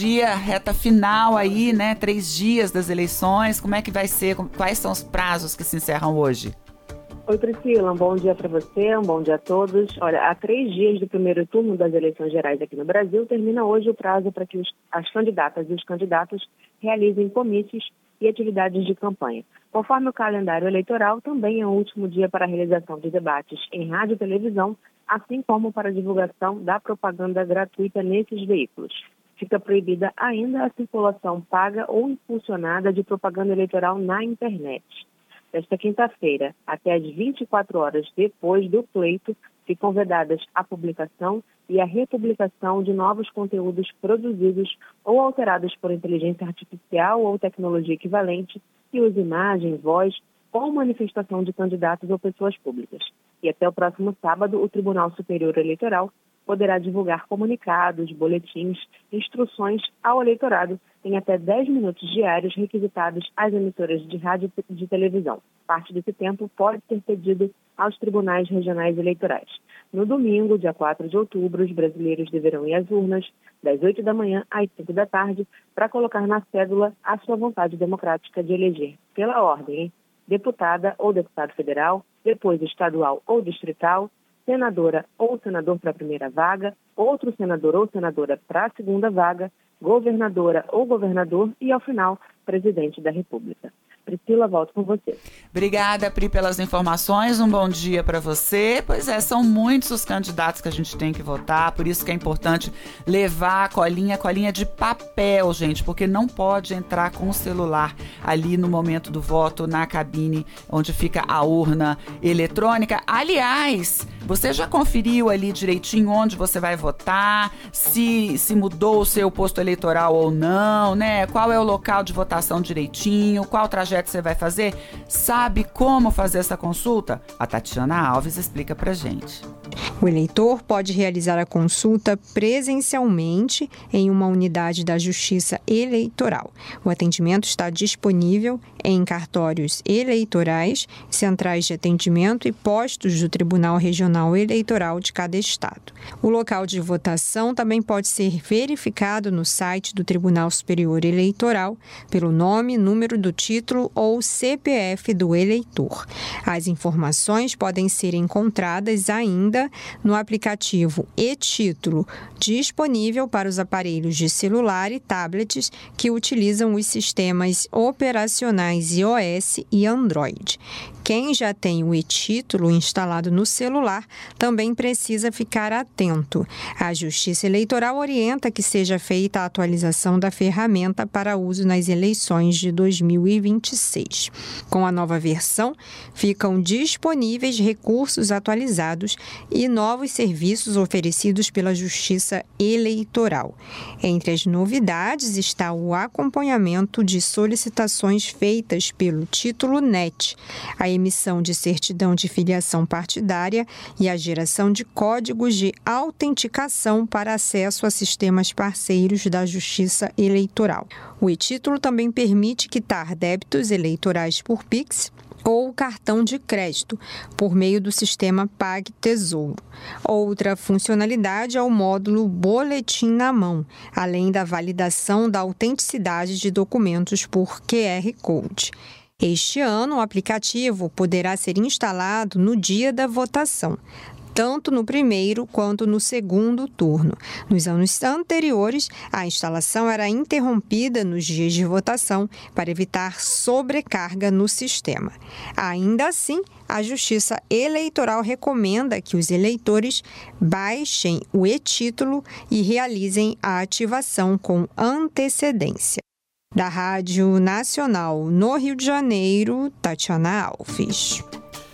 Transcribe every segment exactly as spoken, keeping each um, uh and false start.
dia, reta final aí, né? Três dias das eleições. Como é que vai ser? Quais são os prazos que se encerram hoje? Oi, Priscila, um bom dia para você, um bom dia a todos. Olha, há três dias do primeiro turno das eleições gerais aqui no Brasil, termina hoje o prazo para que os, as candidatas e os candidatos realizem comícios e atividades de campanha. Conforme o calendário eleitoral, também é o último dia para a realização de debates em rádio e televisão, assim como para a divulgação da propaganda gratuita nesses veículos. Fica proibida ainda a circulação paga ou impulsionada de propaganda eleitoral na internet. Nesta quinta-feira, até às vinte e quatro horas depois do pleito, ficam vedadas a publicação e a republicação de novos conteúdos produzidos ou alterados por inteligência artificial ou tecnologia equivalente que use imagem, voz ou manifestação de candidatos ou pessoas públicas. E até o próximo sábado, o Tribunal Superior Eleitoral poderá divulgar comunicados, boletins, instruções ao eleitorado em até dez minutos diários requisitados às emissoras de rádio e de televisão. Parte desse tempo pode ser cedido aos tribunais regionais eleitorais. No domingo, dia quatro de outubro, os brasileiros deverão ir às urnas das oito da manhã às cinco da tarde para colocar na cédula a sua vontade democrática de eleger pela ordem, hein? Deputada ou deputado federal, depois estadual ou distrital, senadora ou senador para a primeira vaga, outro senador ou senadora para a segunda vaga, governadora ou governador e, ao final, presidente da República. Priscila, volto com você. Obrigada, Pri, pelas informações. Um bom dia para você. Pois é, são muitos os candidatos que a gente tem que votar, por isso que é importante levar a colinha, colinha de papel, gente, porque não pode entrar com o celular ali no momento do voto, na cabine onde fica a urna eletrônica. Aliás, você já conferiu ali direitinho onde você vai votar, se, se mudou o seu posto eleitoral ou não, né? Qual é o local de votação direitinho, qual trajeto você vai fazer? Sabe como fazer essa consulta? A Tatiana Alves explica pra gente. O eleitor pode realizar a consulta presencialmente em uma unidade da Justiça Eleitoral. O atendimento está disponível em cartórios eleitorais, centrais de atendimento e postos do Tribunal Regional Eleitoral de cada estado. O local de votação também pode ser verificado no site do Tribunal Superior Eleitoral pelo nome, número do título ou C P F do eleitor. As informações podem ser encontradas ainda no aplicativo e-Título, disponível para os aparelhos de celular e tablets que utilizam os sistemas operacionais iOS e Android. Quem já tem o e-Título instalado no celular também precisa ficar atento. A Justiça Eleitoral orienta que seja feita a atualização da ferramenta para uso nas eleições de dois mil e vinte e seis. Com a nova versão, ficam disponíveis recursos atualizados e novos serviços oferecidos pela Justiça Eleitoral. Entre as novidades está o acompanhamento de solicitações feitas pelo Título N E T, a emissão de certidão de filiação partidária e a geração de códigos de autenticação para acesso a sistemas parceiros da Justiça Eleitoral. O e-Título também permite quitar débitos eleitorais por Pix ou cartão de crédito, por meio do sistema PagTesouro. Outra funcionalidade é o módulo Boletim na Mão, além da validação da autenticidade de documentos por Q R Code. Este ano, o aplicativo poderá ser instalado no dia da votação, tanto no primeiro quanto no segundo turno. Nos anos anteriores, a instalação era interrompida nos dias de votação para evitar sobrecarga no sistema. Ainda assim, a Justiça Eleitoral recomenda que os eleitores baixem o e-Título e realizem a ativação com antecedência. Da Rádio Nacional no Rio de Janeiro, Tatiana Alves.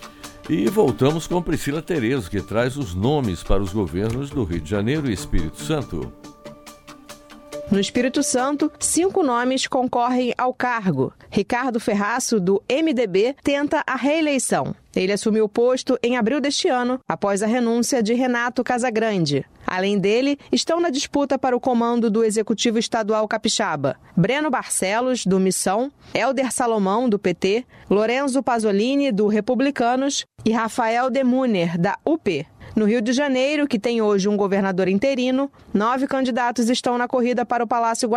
E voltamos com Priscila Terezo, que traz os nomes para os governos do Rio de Janeiro e Espírito Santo. No Espírito Santo, cinco nomes concorrem ao cargo. Ricardo Ferraço, do M D B, tenta a reeleição. Ele assumiu o posto em abril deste ano, após a renúncia de Renato Casagrande. Além dele, estão na disputa para o comando do Executivo Estadual Capixaba Breno Barcelos, do Missão, Hélder Salomão, do P T, Lorenzo Pasolini, do Republicanos e Rafael Demuner, da U P. No Rio de Janeiro, que tem hoje um governador interino, nove candidatos estão na corrida para o Palácio Guanabara.